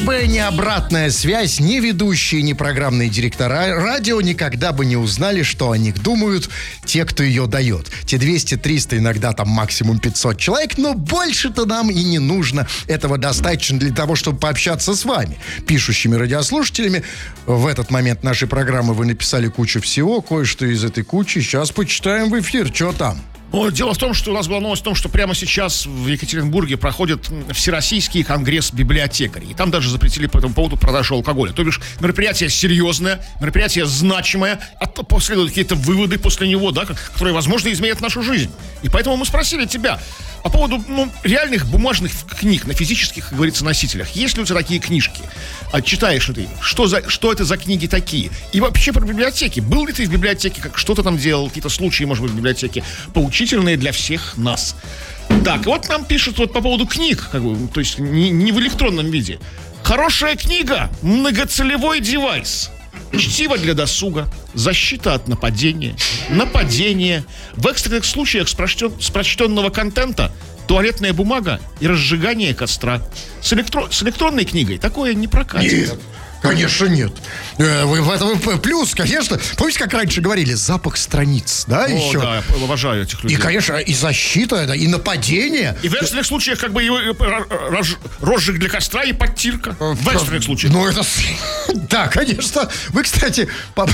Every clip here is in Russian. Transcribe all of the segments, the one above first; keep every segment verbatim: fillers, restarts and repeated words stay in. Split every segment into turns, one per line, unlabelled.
бы ни обратная связь, ни ведущие, ни программные директора радио никогда бы не узнали, что о них думают те, кто ее дает. Те двести, триста, иногда там максимум пятьсот человек, но больше-то нам и не нужно. Этого достаточно для того, чтобы пообщаться с вами, пишущими радиослушателями. В этот момент нашей программы вы написали кучу всего, кое-что из этой кучи сейчас почитаем в эфир. Что там?
О, дело в том, что у нас была новость в том, что прямо сейчас в Екатеринбурге проходит Всероссийский конгресс библиотекарей. И там даже запретили по этому поводу продажу алкоголя. То бишь, мероприятие серьезное, мероприятие значимое, а то последуют какие-то выводы после него, да, которые, возможно, изменят нашу жизнь. И поэтому мы спросили тебя по поводу, ну, реальных бумажных книг на физических, как говорится, носителях. Есть ли у тебя такие книжки? А читаешь ли ты? Что, за, что это за книги такие? И вообще про библиотеки. Был ли ты в библиотеке? Как, что ты там делал? Какие-то случаи, может быть, в библиотеке поучительные для всех нас. Так, вот нам пишут вот по поводу книг, как бы, то есть не, не в электронном виде. Хорошая книга, многоцелевой девайс. Чтиво для досуга, защита от нападения, нападения. В экстренных случаях с, прочтен, с прочтенного контента туалетная бумага и разжигание костра. С, электро, с электронной книгой такое не прокатит.
Нет, конечно, нет. В этом плюс, конечно. Помните, как раньше говорили, запах страниц, да,
О,
еще?
да, я уважаю этих людей.
И, конечно, и защита, да, и нападение.
И в экстренных случаях как бы его розжиг для костра и подтирка. В экстренных случаях.
Ну, это... Да, конечно. Вы, кстати...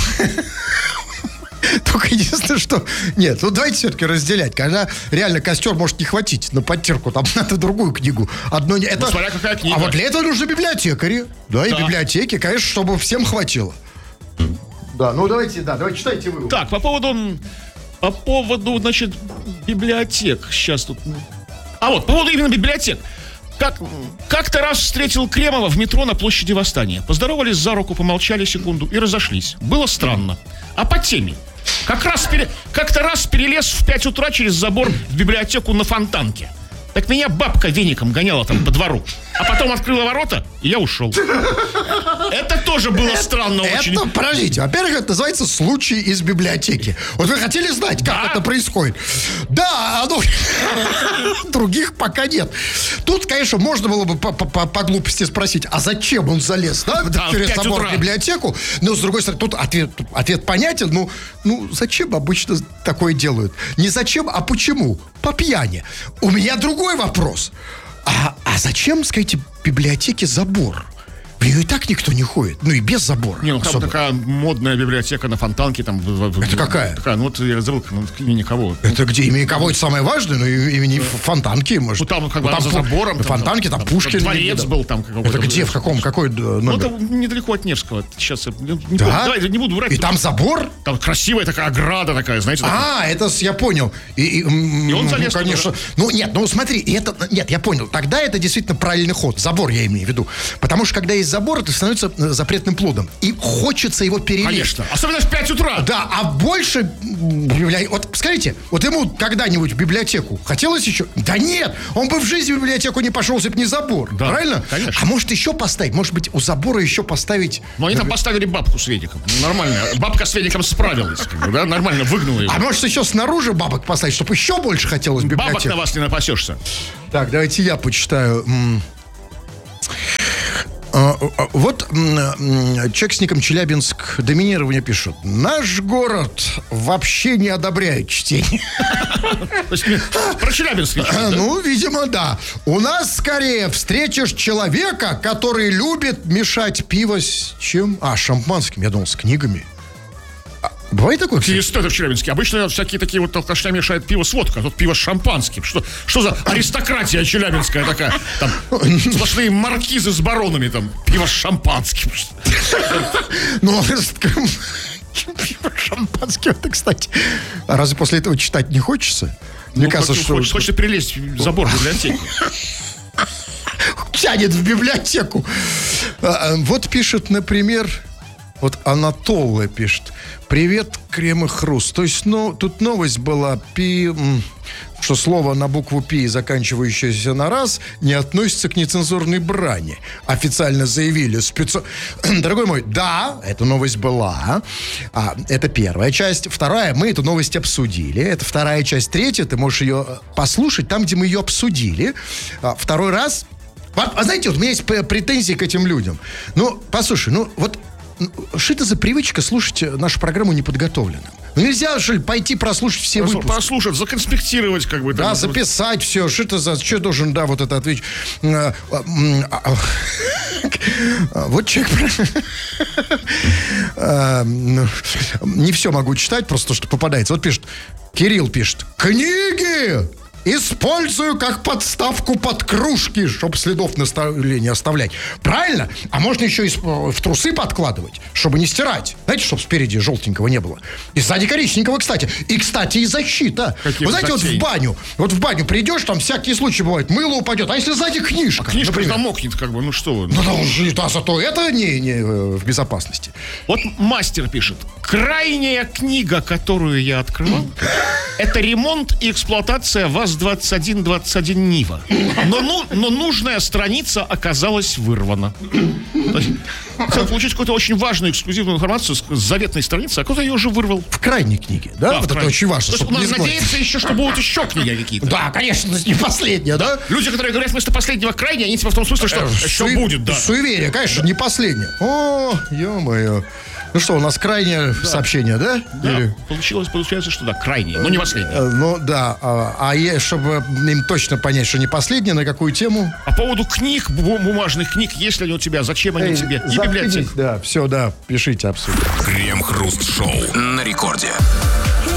Только единственное, что... Нет, ну давайте все-таки разделять. Когда реально костер может не хватить на подтирку, там надо другую книгу. Одно не... Это...
Ну, смотря какая книга.
А вот для этого нужны библиотекари. Да, да, и библиотеки, конечно, чтобы всем хватило. Да, ну давайте, да, давайте читайте вы.
Так, по поводу... По поводу, значит, библиотек. Сейчас тут... А вот, по поводу именно библиотек. Как, как-то раз встретил Кремова в метро на площади Восстания. Поздоровались за руку, помолчали секунду и разошлись. Было странно. А по теме. Как раз пере... Как-то раз перелез в пять утра через забор в библиотеку на Фонтанке. Так меня бабка веником гоняла там по двору. А потом открыла ворота, и я ушел. Это тоже было это, странно очень.
Это, подождите, во-первых, это называется случай из библиотеки. Вот вы хотели знать, как да? это происходит? Да, оно... Других пока нет. Тут, конечно, можно было бы по, по, по глупости спросить, а зачем он залез, да, да через забор в библиотеку? Но, с другой стороны, тут ответ, ответ понятен. Ну, ну, зачем обычно такое делают? Не зачем, а почему? По пьяни. У меня другой вопрос. А, а зачем, скажите, библиотеке забор? В нее и так никто не ходит. Ну и без забора.
Не, ну там особо. Такая модная библиотека на Фонтанке. Там,
это какая?
Такая, ну вот я забыл, имени кого.
Это где? Имени кого? Это самое важное, но имени Фонтанки, может.
Ну там как бы
ну, там
за забором.
Фонтанки, там, там Пушкин.
Дворец был там.
Это где? В каком? Какой номер?
Ну это недалеко от Невского. Сейчас я не,
да?
буду, не буду врать.
И там забор?
Там красивая такая ограда такая, знаете.
А, такая. Это я понял. И, и,
и он залез.
Ну, конечно. Туда. Ну нет, ну смотри, это, нет, я понял. Тогда это действительно правильный ход. Забор я имею в виду. Потому что когда есть забор, это становится запретным плодом. И хочется его перелезть.
Конечно. Особенно в пять утра.
Да, а больше... Вот скажите, вот ему когда-нибудь в библиотеку хотелось еще? Да нет, он бы в жизни в библиотеку не пошел, если бы не забор. Да, правильно?
Конечно.
А может еще поставить? Может быть, у забора еще поставить...
Ну, они там поставили бабку с веником. Нормально. Бабка с веником справилась. Как бы, да? Нормально выгнула его.
А может еще снаружи бабок поставить, чтобы еще больше хотелось в библиотеку?
Бабок на вас не напасешься.
Так, давайте я почитаю... Вот человек с ником Челябинск доминирование пишет. Наш город вообще не одобряет чтение.
Про Челябинск.
Ну, видимо, да. У нас скорее встретишь человека, который любит мешать пиво с чем? А, шампанским, я думал, с книгами. Бывает такое?
Есть это в Челябинске. Обычно всякие такие вот алкашня мешают пиво с водкой, а тут пиво с шампанским. Что, что за аристократия челябинская такая? Там сплошные маркизы с баронами, там, пиво с шампанским.
Ну, пиво с шампанским, это, кстати. А разве после этого читать не хочется? Мне кажется, что...
Хочется перелезть в забор библиотеки.
Тянет в библиотеку. Вот пишет, например... Вот Анатолия пишет. Привет, Крем и Хруст. То есть, ну, тут новость была, пи, что слово на букву пи, заканчивающееся на раз, не относится к нецензурной брани. Официально заявили специ... Дорогой мой, да, эта новость была. А, это первая часть. Вторая, мы эту новость обсудили. Это вторая часть. Третья, ты можешь ее послушать там, где мы ее обсудили. А, второй раз... А, а знаете, вот у меня есть претензии к этим людям. Ну, послушай, ну вот что это за привычка слушать нашу программу неподготовленным? Ну, нельзя, что ли, пойти прослушать все
Просто
выпуски?
Послушать, законспектировать, как бы.
Да,
там,
записать все. Что это за... Что должен, да, вот это ответить? Вот человек... Не все могу читать, просто что попадается. Вот пишет, Кирилл пишет. Книги! Использую как подставку под кружки, чтобы следов наставления оставлять. Правильно? А можно еще и в трусы подкладывать, чтобы не стирать. Знаете, чтобы спереди желтенького не было. И сзади коричневого, кстати. И, кстати, и защита.
Какие
Вы знаете, вот
затеи?
в баню. Вот в баню придешь, там всякие случаи бывают. Мыло упадет. А если сзади книжка?
А книжка
например?
намокнет, как бы, ну что вы.
Ну, да, уже, да, зато это не, не в безопасности.
Вот мастер пишет. Крайняя книга, которую я открывал, это ремонт и эксплуатация ВАЗ двадцать один двадцать один Нива. Но, ну, но нужная страница оказалась вырвана. То есть, хотел получить какую-то очень важную эксклюзивную информацию с заветной страницы, а кто-то ее уже вырвал.
В крайней книге, да?
Да,
вот это
крайней.
очень важно.
То есть
чтобы
он
не сглазить.
надеется еще, что будут еще книги какие-то.
Да, конечно, не последняя, да?
Люди, которые говорят вместо последнего крайне, они типа в том смысле, что еще
Суе-
будет, да.
Суеверие, конечно, не последнее. О, ё-моё. Ну что, у нас крайнее сообщение, да?
Да,
Или-
получилось, получается, что да, крайнее, но не последнее.
Э, Ну да, а, а е- чтобы им точно понять, что не последнее, на какую тему?
По поводу книг, бу- бумажных книг, есть ли они у тебя, зачем они
Эй,
тебе? И
заткнись,
библиотека.
Да, все, да, пишите абсолютно.
Крем-хруст-шоу на рекорде.